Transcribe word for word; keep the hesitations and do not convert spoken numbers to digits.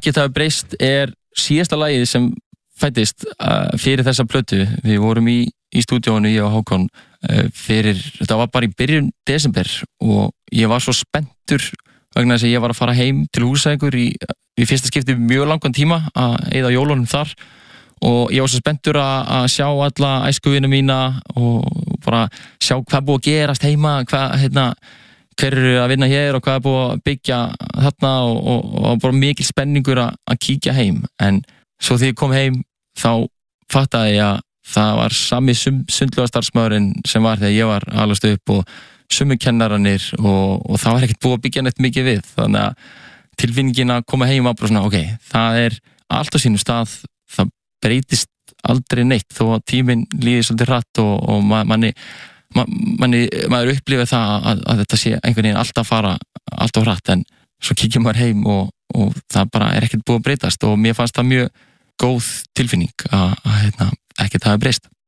Ekkert hafi breyst er síðasta lagið sem fættist uh, fyrir þessa plötu. Við vorum í, í stúdíónu, ég og Hákon, uh, fyrir, þetta var bara í byrjun desember og ég var svo spenntur vegna þess að ég var að fara heim til Húsavíkur í, í fyrsta skipti mjög langan tíma að eyða jólunum þar og ég var svo spenntur að, að sjá alla æskuvina mína og bara sjá hvað búið að gerast heima, hvað, hérna, hver eru að vinna hér og hvað er búið að byggja þarna og, og, og bara mikil spenningur að, að kíkja heim. En svo þegar ég kom heim þá fattaði ég að það var sami sundlaugastarfsmaðurinn sem var þegar ég var alast upp og sömu kennaranir og, og það var ekkert búið að byggja neitt mikið við. Þannig að tilfinningin að koma heim var bara svona, ok, það er allt á sínum stað, það breytist aldrei neitt þó að tíminn líði svolítið hratt og, og manni manni, maður upplifir það að, að þetta sé einhvern veginn alltaf fara alltaf hratt en svo kíkjum maður heim og, og það bara er ekkert búið að breytast og mér fannst það mjög góð tilfinning að, að hérna, ekkert hafi breyst.